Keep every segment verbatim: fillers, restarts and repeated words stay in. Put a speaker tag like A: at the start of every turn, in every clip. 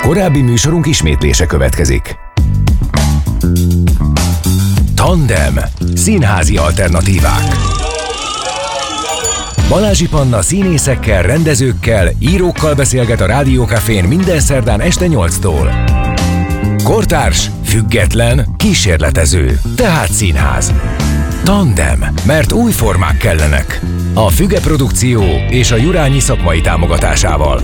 A: Korábbi műsorunk ismétlése következik. Tandem. Színházi alternatívák. Balázsi Panna színészekkel, rendezőkkel, írókkal beszélget a Rádió Cafén minden szerdán este nyolctól. Kortárs, független, kísérletező, tehát színház. Tandem, mert új formák kellenek. A Füge Produkció és a Jurányi szakmai támogatásával.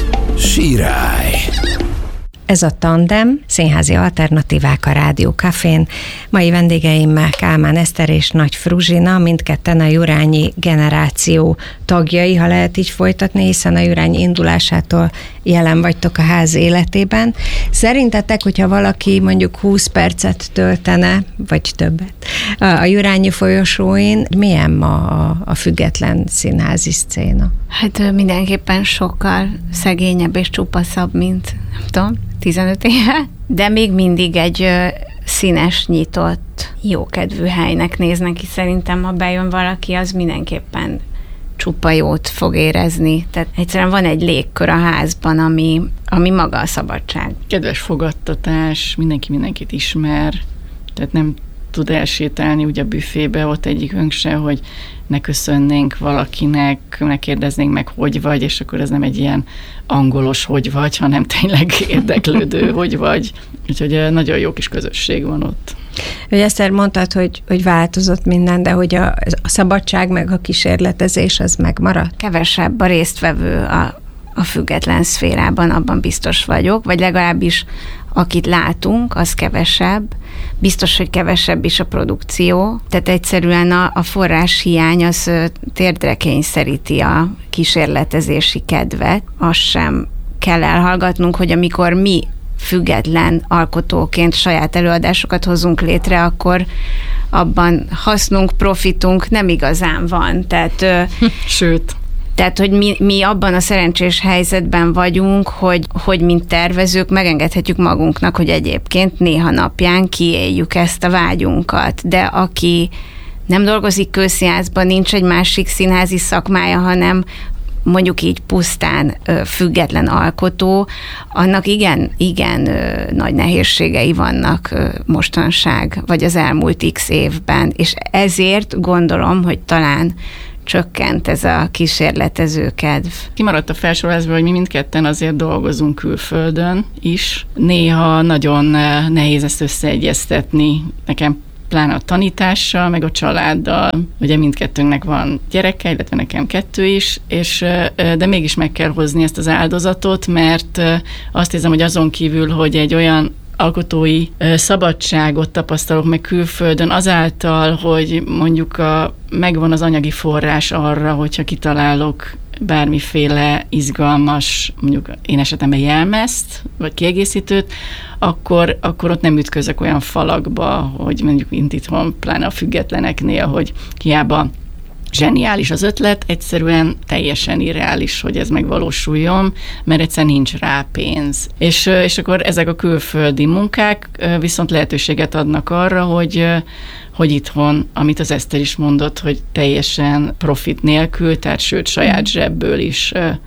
A: Sirály!
B: Ez a Tandem, színházi alternatívák a Rádió Cafén. Mai vendégeimmel Kálmán Eszter és Nagy Fruzsina, mindketten a Jurányi generáció tagjai, ha lehet így folytatni, hiszen a Jurányi indulásától jelen vagytok a ház életében. Szerintetek, hogyha valaki mondjuk húsz percet töltene, vagy többet, a Jurányi folyosóin, milyen ma a, a független színházi szcéna?
C: Hát mindenképpen sokkal szegényebb és csupaszabb, mint nem tudom, tizenöt éve, de még mindig egy színes, nyitott, jókedvű helynek néznek ki. Szerintem, ha bejön valaki, az mindenképpen csupa jót fog érezni. Tehát egyszerűen van egy légkör a házban, ami, ami maga a szabadság.
D: Kedves fogadtatás, mindenki mindenkit ismer, tehát nem tud elsétálni ugye a büfébe, ott egyikünk se, hogy ne köszönnénk valakinek, ne kérdeznénk meg, hogy vagy, és akkor ez nem egy ilyen angolos, hogy vagy, hanem tényleg érdeklődő, hogy vagy. Úgyhogy nagyon jó kis közösség van ott.
B: Hogy Eszter, mondtad, hogy, hogy változott minden, de hogy a, a szabadság meg a kísérletezés az megmaradt?
C: Kevesebb a résztvevő a, a független szférában, abban biztos vagyok, vagy legalábbis akit látunk, az kevesebb. Biztos, hogy kevesebb is a produkció. Tehát egyszerűen a, a forráshiány az térdre kényszeríti a kísérletezési kedvet. Azt sem kell elhallgatnunk, hogy amikor mi független alkotóként saját előadásokat hozunk létre, akkor abban hasznunk, profitunk nem igazán van. Tehát,
D: Sőt.
C: Tehát, hogy mi, mi abban a szerencsés helyzetben vagyunk, hogy, hogy mint tervezők megengedhetjük magunknak, hogy egyébként néha napján kiéljük ezt a vágyunkat. De aki nem dolgozik közszínházban, nincs egy másik színházi szakmája, hanem mondjuk így pusztán ö, független alkotó, annak igen, igen ö, nagy nehézségei vannak ö, mostanság, vagy az elmúlt x évben. És ezért gondolom, hogy talán csökkent ez a kísérletező kedv.
D: Kimaradt a felsorolásból, hogy mi mindketten azért dolgozunk külföldön is. Néha nagyon nehéz ezt összeegyeztetni. Nekem pláne a tanítással, meg a családdal. Ugye mindkettőnknek van gyereke, illetve nekem kettő is, és, de mégis meg kell hozni ezt az áldozatot, mert azt érzem, hogy azon kívül, hogy egy olyan alkotói szabadságot tapasztalok meg külföldön azáltal, hogy mondjuk a, megvan az anyagi forrás arra, hogyha kitalálok bármiféle izgalmas, mondjuk én esetemben jelmezt, vagy kiegészítőt, akkor, akkor ott nem ütközök olyan falakba, hogy mondjuk mint itthon, pláne a függetleneknél, hogy hiába zseniális az ötlet, egyszerűen teljesen irreális, hogy ez megvalósuljon, mert egyszerűen nincs rá pénz. És, és akkor ezek a külföldi munkák viszont lehetőséget adnak arra, hogy, hogy itthon, amit az Eszter is mondott, hogy teljesen profit nélkül, tehát sőt saját zsebből is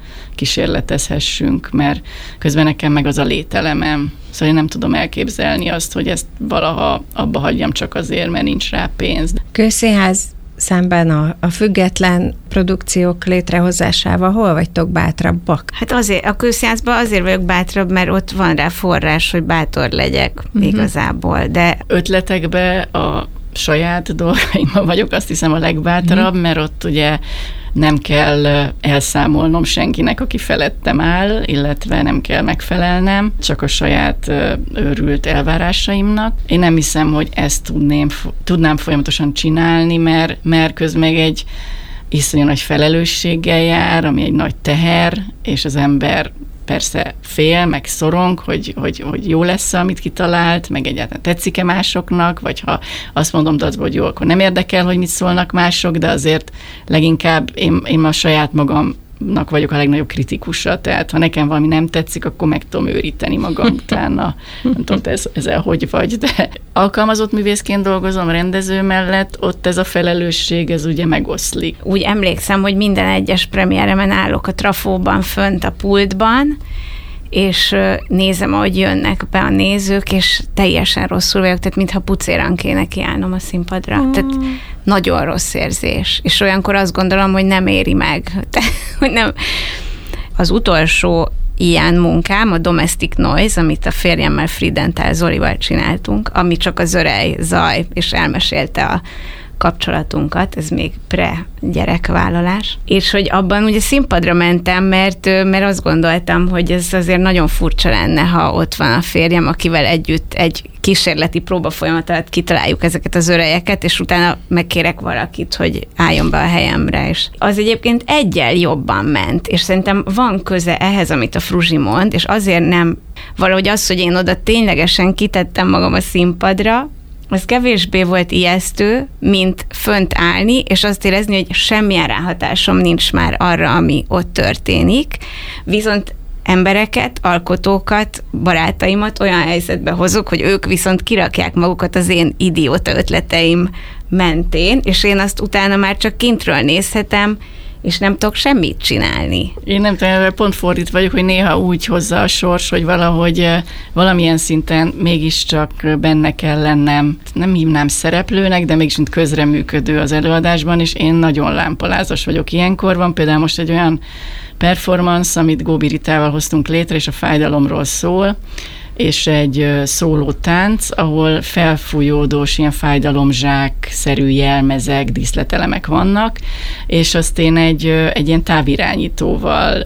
D: kísérletezhessünk, mert közben nekem meg az a lételemem. Szóval én nem tudom elképzelni azt, hogy ezt valaha abba hagyjam csak azért, mert nincs rá pénz.
B: Közszínház szemben a, a független produkciók létrehozásával hol vagytok bátrabbak?
C: Hát azért, a közszínházban azért vagyok bátrabb, mert ott van rá forrás, hogy bátor legyek uh-huh. igazából, de...
D: Ötletekbe a saját dolgaimban vagyok, azt hiszem a legbátrabb, uh-huh. mert ott ugye nem kell elszámolnom senkinek, aki felettem áll, illetve nem kell megfelelnem, csak a saját őrült elvárásaimnak. Én nem hiszem, hogy ezt tudném, tudnám folyamatosan csinálni, mert, mert közben meg egy iszonyú nagy felelősséggel jár, ami egy nagy teher, és az ember persze fél, meg szorong, hogy, hogy, hogy jó lesz, amit kitalált, meg egyáltalán tetszik-e másoknak, vagy ha azt mondom dacba, hogy jó, akkor nem érdekel, hogy mit szólnak mások, de azért leginkább én, én a saját magamnak vagyok a legnagyobb kritikusa, tehát ha nekem valami nem tetszik, akkor meg tudom őríteni magam utána. Nem tudom, te ezzel hogy vagy, de alkalmazott művészként dolgozom rendező mellett, ott ez a felelősség, ez ugye megoszlik.
C: Úgy emlékszem, hogy minden egyes premiéremen állok a trafóban, fönt a pultban, és nézem, ahogy jönnek be a nézők, és teljesen rosszul vagyok, tehát mintha pucéran kéne kiállnom a színpadra. Mm. Tehát nagyon rossz érzés. És olyankor azt gondolom, hogy nem éri meg. Tehát, hogy nem. Az utolsó ilyen munkám, a Domestic Noise, amit a férjemmel Friedentál Zolival csináltunk, ami csak a zörej, zaj, és elmesélte a kapcsolatunkat, ez még pre-gyerekvállalás, és hogy abban ugye színpadra mentem, mert, mert azt gondoltam, hogy ez azért nagyon furcsa lenne, ha ott van a férjem, akivel együtt egy kísérleti próbafolyamat alatt kitaláljuk ezeket az örejeket, és utána megkérek valakit, hogy álljon be a helyemre, és az egyébként eggyel jobban ment, és szerintem van köze ehhez, amit a Fruzsi mond, és azért nem, valahogy az, hogy én oda ténylegesen kitettem magam a színpadra, az kevésbé volt ijesztő, mint fönt állni, és azt érezni, hogy semmilyen ráhatásom nincs már arra, ami ott történik, viszont embereket, alkotókat, barátaimat olyan helyzetbe hozok, hogy ők viszont kirakják magukat az én idióta ötleteim mentén, és én azt utána már csak kintről nézhetem, és nem tudok semmit csinálni.
D: Én nem tudom, pont fordít vagyok, hogy néha úgy hozza a sors, hogy valahogy valamilyen szinten mégiscsak benne kell lennem. Nem hívnám szereplőnek, de mégis mint közreműködő az előadásban, és én nagyon lámpalázas vagyok ilyenkor. Van például most egy olyan performance, amit Góbi Ritával hoztunk létre, és a fájdalomról szól, és egy szóló tánc, ahol felfújódós, ilyen fájdalomzsák-szerű jelmezek, díszletelemek vannak, és azt én egy, egy ilyen távirányítóval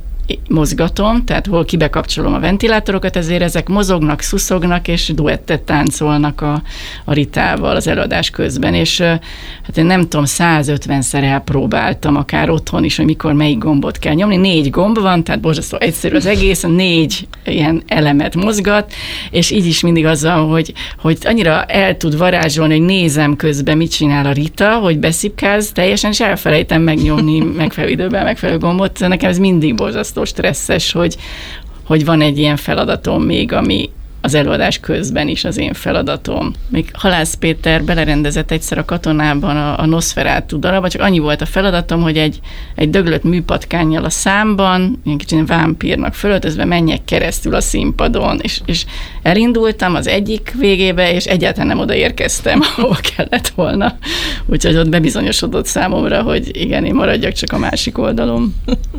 D: mozgatom, tehát hol kibekapcsolom a ventilátorokat, ezért ezek mozognak, szuszognak, és duettet táncolnak a, a Ritával az előadás közben, és hát én nem tudom, százötvenszer elpróbáltam, akár otthon is, hogy mikor melyik gombot kell nyomni. Négy gomb van, tehát borzasztó egyszerű az egész, négy ilyen elemet mozgat, és így is mindig azzal, hogy, hogy annyira el tud varázsolni, hogy nézem közben, mit csinál a Rita, hogy beszipkáz teljesen, és elfelejtem megnyomni megfelelő időben megfelelő gombot. Nekem ez mindig borzasztó stresszes, hogy, hogy van egy ilyen feladatom még, ami az előadás közben is az én feladatom. Még Halász Péter belerendezett egyszer a Katonában a, a Nosferatu darabba, csak annyi volt a feladatom, hogy egy, egy döglött műpatkánnyal a számban, ilyen kicsit vámpírnak fölöltözve menjek keresztül a színpadon, és, és elindultam az egyik végébe, és egyáltalán nem odaérkeztem, ahova kellett volna. Úgyhogy ott bebizonyosodott számomra, hogy igen, én maradjak csak a másik oldalon.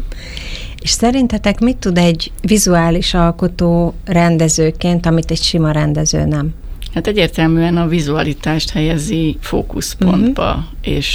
B: És szerintetek mit tud egy vizuális alkotó rendezőként, amit egy sima rendező nem?
D: Hát egyértelműen a vizualitást helyezi fókuszpontba, uh-huh. és